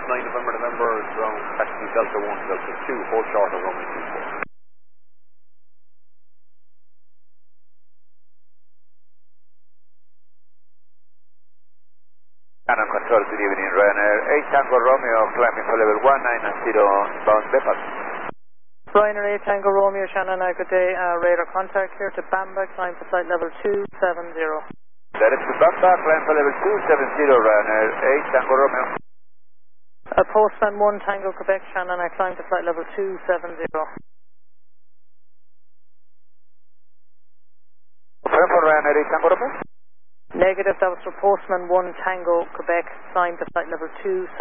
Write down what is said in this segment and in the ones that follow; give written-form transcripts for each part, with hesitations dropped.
9 November, ground taxi Delta 1, Delta 2, hold short of runway 24. Canon Control, good evening, Ryanair 8 Tango Romeo, climbing for level 190, bound Belfast. Ryanair 8 Tango Romeo, Shannon, good day, radar contact here to Bamba, climb for flight level 270. That is to Bamba, climb for level 270, Ryanair 8 Tango Romeo. Postman 1 Tango Quebec, Shannon, I climb to flight level 270. Confirm for Ryanair 8 Tango Romeo? Negative, that was for Postman 1 Tango Quebec, climb to flight level 270.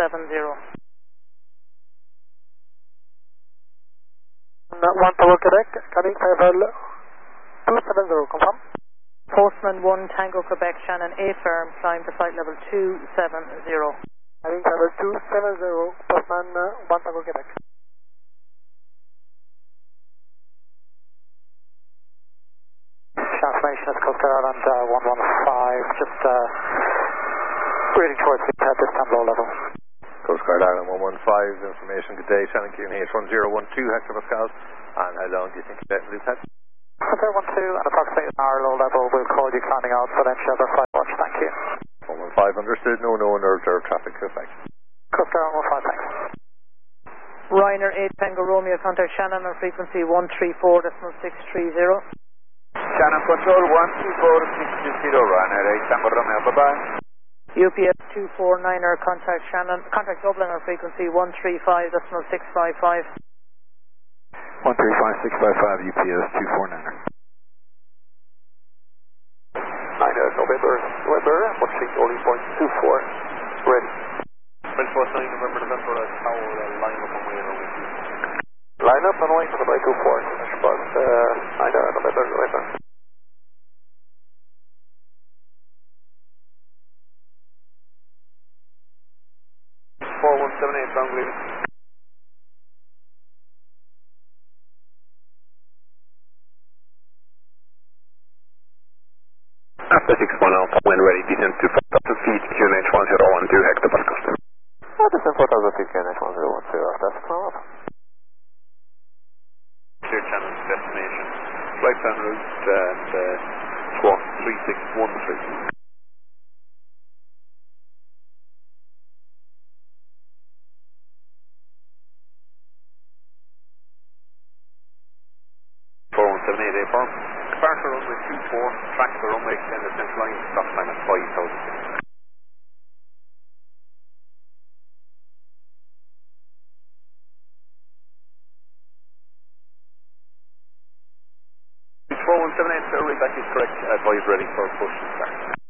1 Tango Quebec, coming level 270, confirm? Postman 1 Tango Quebec, Shannon, A firm, climb to flight level 270. Having level 270, Postman 1 Tango Quebec. Transformation is Coast Guard Island 115, just reading towards the this time low level. Coast Guard Island 115, information, good day, Shannon Keane H1012 hectopascals, and how long do you think you get loop head? 1012 and approximately an hour low level, we'll call you climbing out for then shelter flight watch, thank you. 115 understood, no known or observed traffic effect. Coast Guard 115, thanks. Ryanair 8 Tango Romeo, contact Shannon on frequency 134.630. Shannon Control 124.620, Ryanair 8 Tango Romeo, bye-bye. UPS 249er, contact Shannon, contact Dublin on frequency 135.655. 135.655, UPS 249er. November, 138.24, ready. 24 9 November, tower, line up on way runway 24. Line up and wait for runway 24, but November. 4178, ground leaving. After 61 Alpha, when ready, descend to 4,000 feet, QNH 1012 hectopascals. Descend 4,000 feet, QNH 1012, that's calm. Clear channel destination. Flight plan route Squawk 3613. Departure runway 24, track the runway extended central line, stop time at 5,000. 4178, sir, that is correct, advise ready for push and start.